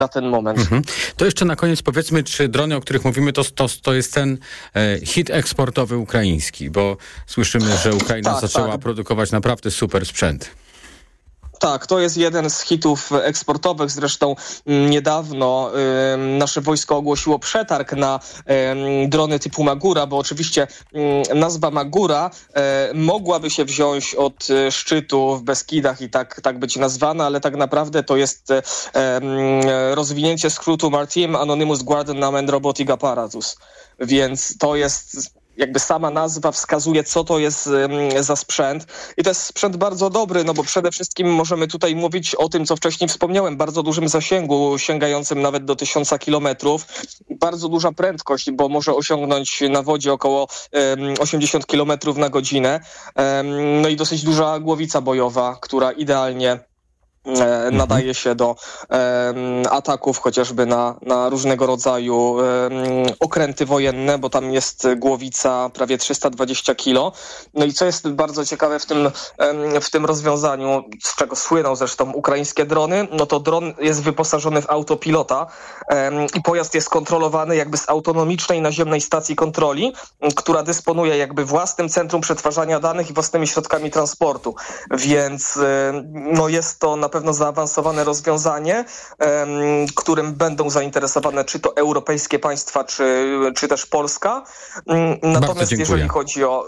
na ten moment. To jeszcze na koniec powiedzmy, czy drony, o których mówimy, to jest ten hit eksportowy ukraiński, bo słyszymy, że Ukraina zaczęła produkować naprawdę super sprzęt. Tak, to jest jeden z hitów eksportowych. Zresztą niedawno nasze wojsko ogłosiło przetarg na drony typu Magura, bo oczywiście nazwa Magura mogłaby się wziąć od szczytu w Beskidach i tak być nazwana, ale tak naprawdę to jest rozwinięcie skrótu Martim Anonymous Guardian Robotic Apparatus. Więc to jest... jakby sama nazwa wskazuje, co to jest za sprzęt. I to jest sprzęt bardzo dobry, no bo przede wszystkim możemy tutaj mówić o tym, co wcześniej wspomniałem, bardzo dużym zasięgu, sięgającym nawet do 1000 kilometrów. Bardzo duża prędkość, bo może osiągnąć na wodzie około 80 kilometrów na godzinę. No i dosyć duża głowica bojowa, która idealnie nadaje się do ataków chociażby na różnego rodzaju okręty wojenne, bo tam jest głowica prawie 320 kilo. No i co jest bardzo ciekawe w tym rozwiązaniu, z czego słyną zresztą ukraińskie drony, no to dron jest wyposażony w autopilota i pojazd jest kontrolowany jakby z autonomicznej naziemnej stacji kontroli, która dysponuje jakby własnym centrum przetwarzania danych i własnymi środkami transportu. Więc no jest to na pewno zaawansowane rozwiązanie, którym będą zainteresowane czy to europejskie państwa, czy też Polska. Natomiast jeżeli chodzi o...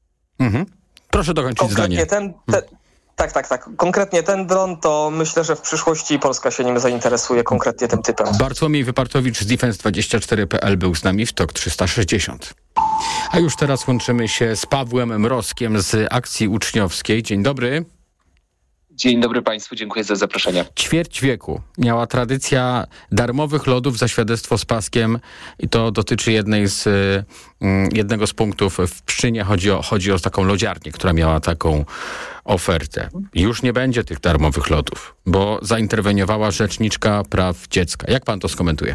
Proszę dokończyć zdanie. Tak. Konkretnie ten dron, to myślę, że w przyszłości Polska się nim zainteresuje konkretnie tym typem. Bartłomiej Wypartowicz z Defense24.pl był z nami w TOK 360. A już teraz łączymy się z Pawłem Mrozkiem z Akcji Uczniowskiej. Dzień dobry. Dzień dobry Państwu, dziękuję za zaproszenie. Ćwierć wieku miała tradycja darmowych lodów za świadectwo z paskiem i to dotyczy jednego z punktów w Pszczynie. Chodzi o taką lodziarnię, która miała taką ofertę. Już nie będzie tych darmowych lodów, bo zainterweniowała Rzeczniczka Praw Dziecka. Jak pan to skomentuje?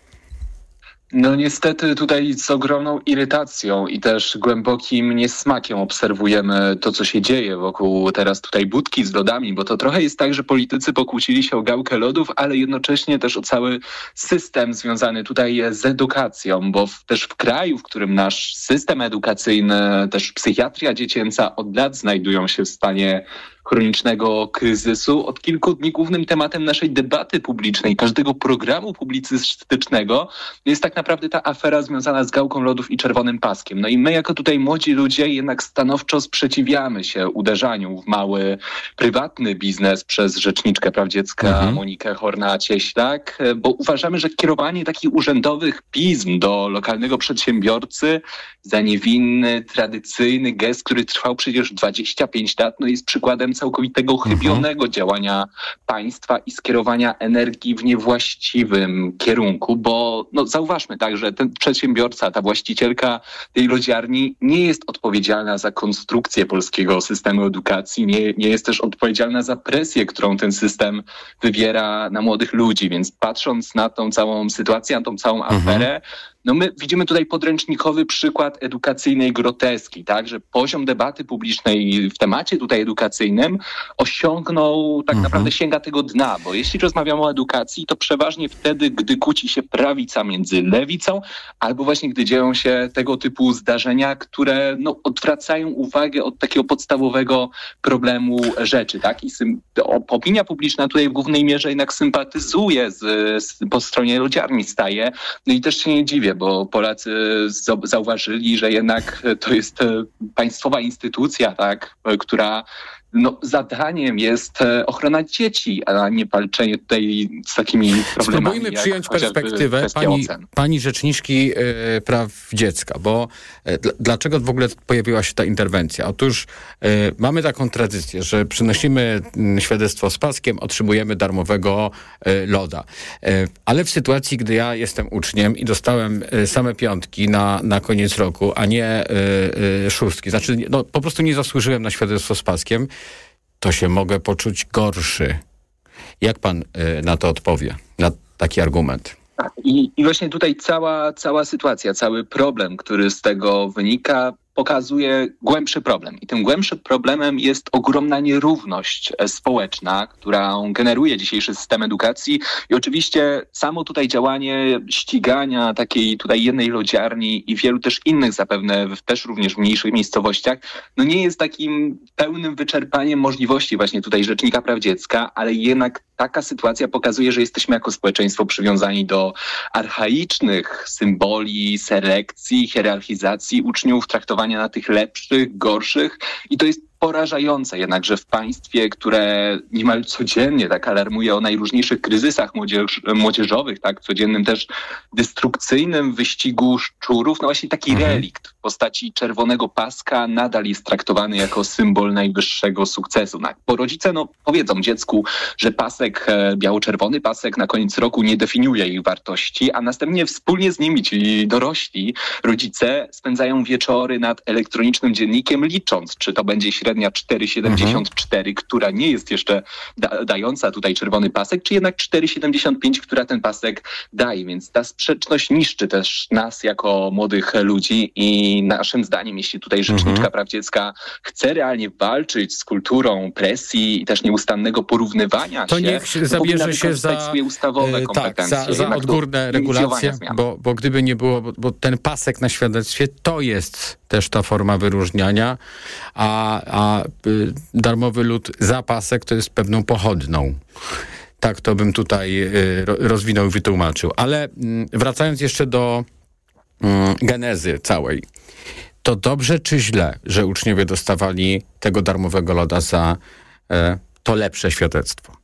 No niestety tutaj z ogromną irytacją i też głębokim niesmakiem obserwujemy to, co się dzieje wokół teraz tutaj budki z lodami, bo to trochę jest tak, że politycy pokłócili się o gałkę lodów, ale jednocześnie też o cały system związany tutaj z edukacją, bo też w kraju, w którym nasz system edukacyjny, też psychiatria dziecięca od lat znajdują się w stanie chronicznego kryzysu. Od kilku dni głównym tematem naszej debaty publicznej, każdego programu publicystycznego jest tak naprawdę ta afera związana z gałką lodów i czerwonym paskiem. No i my jako tutaj młodzi ludzie jednak stanowczo sprzeciwiamy się uderzaniu w mały, prywatny biznes przez Rzeczniczkę Praw Dziecka Monikę Horna-Cieślak, bo uważamy, że kierowanie takich urzędowych pism do lokalnego przedsiębiorcy za niewinny, tradycyjny gest, który trwał przecież 25 lat, no jest przykładem całkowitego chybionego działania państwa i skierowania energii w niewłaściwym kierunku, bo no zauważmy tak, że ten przedsiębiorca, ta właścicielka tej lodziarni nie jest odpowiedzialna za konstrukcję polskiego systemu edukacji, nie jest też odpowiedzialna za presję, którą ten system wywiera na młodych ludzi, więc patrząc na tą całą sytuację, na tą całą aferę, no my widzimy tutaj podręcznikowy przykład edukacyjnej groteski, tak, że poziom debaty publicznej w temacie tutaj edukacyjnym osiągnął, tak naprawdę sięga tego dna, bo jeśli rozmawiamy o edukacji, to przeważnie wtedy, gdy kłóci się prawica między lewicą, albo właśnie gdy dzieją się tego typu zdarzenia, które no, odwracają uwagę od takiego podstawowego problemu rzeczy, tak, i opinia publiczna tutaj w głównej mierze jednak sympatyzuje po stronie lodziarni staje, no i też się nie dziwię, bo Polacy zauważyli, że jednak to jest państwowa instytucja, tak, która no, zadaniem jest ochrona dzieci, a nie walczenie tutaj z takimi problemami. Spróbujmy przyjąć perspektywę pani Rzeczniczki Praw Dziecka, bo dlaczego w ogóle pojawiła się ta interwencja? Otóż mamy taką tradycję, że przynosimy świadectwo z paskiem, otrzymujemy darmowego loda. Ale w sytuacji, gdy ja jestem uczniem i dostałem same piątki na koniec roku, a nie szóstki, znaczy no, po prostu nie zasłużyłem na świadectwo z paskiem, to się mogę poczuć gorszy. Jak pan na to odpowie, na taki argument? I właśnie tutaj cała sytuacja, cały problem, który z tego wynika, pokazuje głębszy problem. I tym głębszym problemem jest ogromna nierówność społeczna, którą generuje dzisiejszy system edukacji. I oczywiście samo tutaj działanie ścigania takiej tutaj jednej lodziarni i wielu też innych zapewne też również w mniejszych miejscowościach, no nie jest takim pełnym wyczerpaniem możliwości właśnie tutaj Rzecznika Praw Dziecka, ale jednak taka sytuacja pokazuje, że jesteśmy jako społeczeństwo przywiązani do archaicznych symboli, selekcji, hierarchizacji uczniów, traktowania na tych lepszych, gorszych i to jest porażające jednak, że w państwie, które niemal codziennie tak alarmuje o najróżniejszych kryzysach młodzieżowych, tak, codziennym też destrukcyjnym wyścigu szczurów, no właśnie taki relikt w postaci czerwonego paska nadal jest traktowany jako symbol najwyższego sukcesu. No, bo rodzice powiedzą dziecku, że pasek, biało-czerwony pasek na koniec roku nie definiuje ich wartości, a następnie wspólnie z nimi, czyli dorośli rodzice spędzają wieczory nad elektronicznym dziennikiem, licząc, czy to będzie średnia 4,74, która nie jest jeszcze dająca tutaj czerwony pasek, czy jednak 4,75, która ten pasek daje. Więc ta sprzeczność niszczy też nas jako młodych ludzi i naszym zdaniem, jeśli tutaj Rzeczniczka Praw Dziecka chce realnie walczyć z kulturą presji i też nieustannego porównywania to niech zabierze się za swoje ustawowe kompetencje. Za odgórne regulacje, bo gdyby nie było, bo ten pasek na świadectwie to jest też ta forma wyróżniania, a darmowy lód za pasek to jest pewną pochodną. Tak to bym tutaj rozwinął i wytłumaczył. Ale wracając jeszcze do genezy całej, to dobrze czy źle, że uczniowie dostawali tego darmowego loda za to lepsze świadectwo?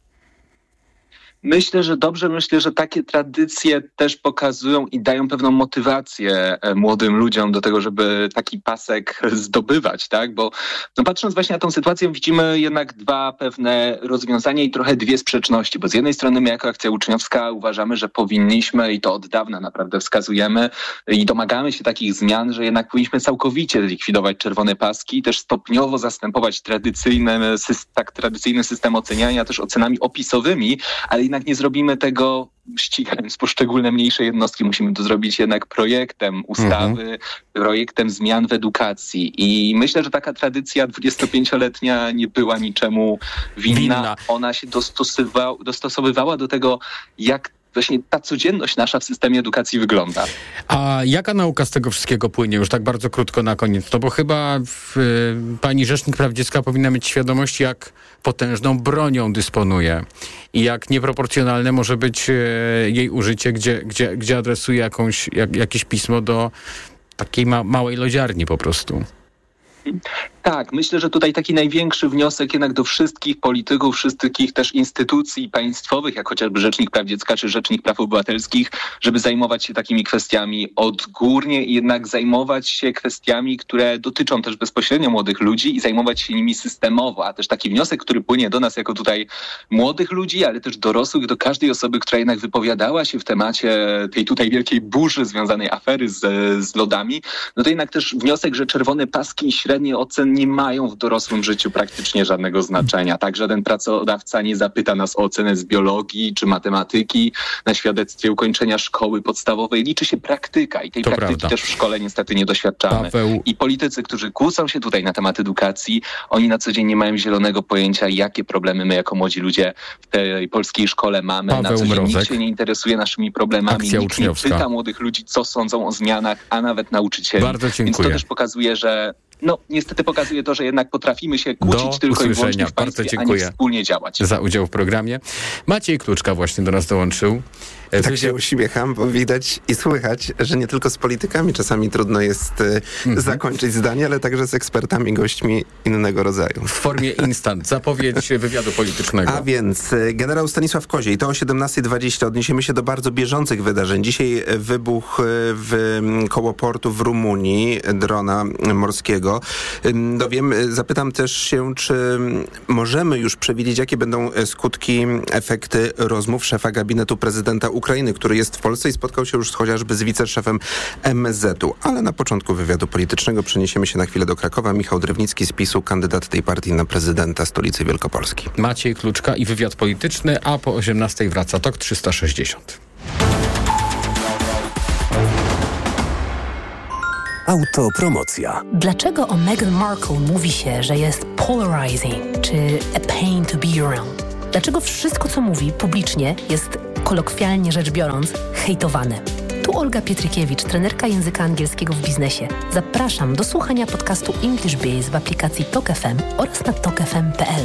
Myślę, że dobrze. Myślę, że takie tradycje też pokazują i dają pewną motywację młodym ludziom do tego, żeby taki pasek zdobywać, tak? Bo patrząc właśnie na tą sytuację, widzimy jednak dwa pewne rozwiązania i trochę dwie sprzeczności, bo z jednej strony my jako akcja uczniowska uważamy, że powinniśmy i to od dawna naprawdę wskazujemy i domagamy się takich zmian, że jednak powinniśmy całkowicie likwidować czerwone paski i też stopniowo zastępować tradycyjny system oceniania też ocenami opisowymi, ale jednak nie zrobimy tego ścigając poszczególne mniejsze jednostki. Musimy to zrobić jednak projektem ustawy, projektem zmian w edukacji. I myślę, że taka tradycja 25-letnia nie była niczemu winna. Ona się dostosowywała do tego, jak właśnie ta codzienność nasza w systemie edukacji wygląda. A jaka nauka z tego wszystkiego płynie? Już tak bardzo krótko na koniec. No bo chyba pani Rzecznik Praw Dziecka powinna mieć świadomość, jak potężną bronią dysponuje i jak nieproporcjonalne może być jej użycie, gdzie adresuje jakieś pismo do takiej małej lodziarni po prostu. Tak, myślę, że tutaj taki największy wniosek jednak do wszystkich polityków, wszystkich też instytucji państwowych, jak chociażby Rzecznik Praw Dziecka czy Rzecznik Praw Obywatelskich, żeby zajmować się takimi kwestiami odgórnie i jednak zajmować się kwestiami, które dotyczą też bezpośrednio młodych ludzi i zajmować się nimi systemowo. A też taki wniosek, który płynie do nas jako tutaj młodych ludzi, ale też dorosłych, do każdej osoby, która jednak wypowiadała się w temacie tej tutaj wielkiej burzy związanej afery z lodami, no to jednak też wniosek, że czerwone paski i średnie ocen nie mają w dorosłym życiu praktycznie żadnego znaczenia. Tak, żaden pracodawca nie zapyta nas o ocenę z biologii czy matematyki na świadectwie ukończenia szkoły podstawowej. Liczy się praktyka i tej praktyki też w szkole niestety nie doświadczamy. I politycy, którzy kłócą się tutaj na temat edukacji, oni na co dzień nie mają zielonego pojęcia, jakie problemy my jako młodzi ludzie w tej polskiej szkole mamy. Na co dzień nikt się nie interesuje naszymi problemami, nikt nie pyta młodych ludzi, co sądzą o zmianach, a nawet nauczycieli. Bardzo dziękuję. Więc to też pokazuje, że niestety pokazuje to, że jednak potrafimy się kłócić tylko i wyłącznie w państwie, a nie wspólnie działać. Za udział w programie. Maciej Kluczka właśnie do nas dołączył. Tak się uśmiecham, bo widać i słychać, że nie tylko z politykami czasami trudno jest zakończyć zdanie, ale także z ekspertami, gośćmi innego rodzaju. W formie instant. Zapowiedź wywiadu politycznego. A więc generał Stanisław Koziej, to o 17:20 odniesiemy się do bardzo bieżących wydarzeń. Dzisiaj wybuch koło portu w Rumunii drona morskiego. Zapytam też się, czy możemy już przewidzieć, jakie będą skutki, efekty rozmów szefa gabinetu prezydenta Ukrainy, który jest w Polsce i spotkał się już chociażby z wiceszefem MSZ-u. Ale na początku wywiadu politycznego przeniesiemy się na chwilę do Krakowa. Michał Drewnicki z PiS-u, kandydat tej partii na prezydenta stolicy Wielkopolski. Maciej Kluczka i wywiad polityczny, a po 18:00 wraca TOK 360. Autopromocja. Dlaczego o Meghan Markle mówi się, że jest polarizing, czy a pain to be around? Dlaczego wszystko, co mówi publicznie, jest, kolokwialnie rzecz biorąc, hejtowane? Tu Olga Pietrykiewicz, trenerka języka angielskiego w biznesie. Zapraszam do słuchania podcastu English Biz w aplikacji Tok FM oraz na tokfm.pl.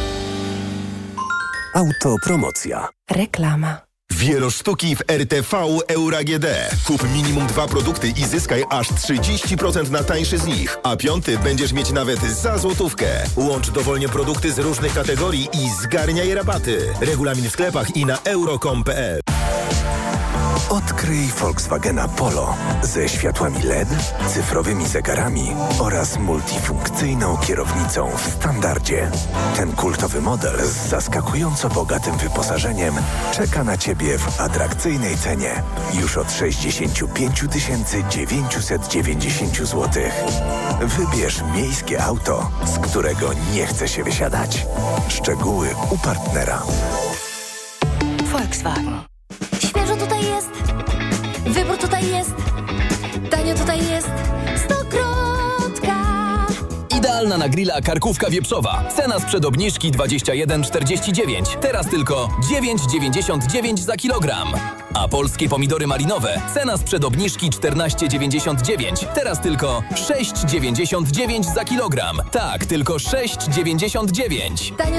Autopromocja. Reklama. Wielosztuki w RTV Euro AGD. Kup minimum 2 produkty i zyskaj aż 30% na tańszy z nich, a 5 będziesz mieć nawet za złotówkę. Łącz dowolnie produkty z różnych kategorii i zgarniaj rabaty. Regulamin w sklepach i na euro.com.pl. Odkryj Volkswagena Polo ze światłami LED, cyfrowymi zegarami oraz multifunkcyjną kierownicą w standardzie. Ten kultowy model z zaskakująco bogatym wyposażeniem czeka na Ciebie w atrakcyjnej cenie już od 65 990 zł. Wybierz miejskie auto, z którego nie chce się wysiadać. Szczegóły u partnera. Volkswagen. Świeżo tutaj jest, wybór tutaj jest, tanio tutaj jest, Stokrotka. Idealna na grilla karkówka wieprzowa. Cena sprzed obniżki 21,49. Teraz tylko 9,99 za kilogram. A polskie pomidory malinowe. Cena sprzed obniżki 14,99. Teraz tylko 6,99 za kilogram. Tak, tylko 6,99. Tanio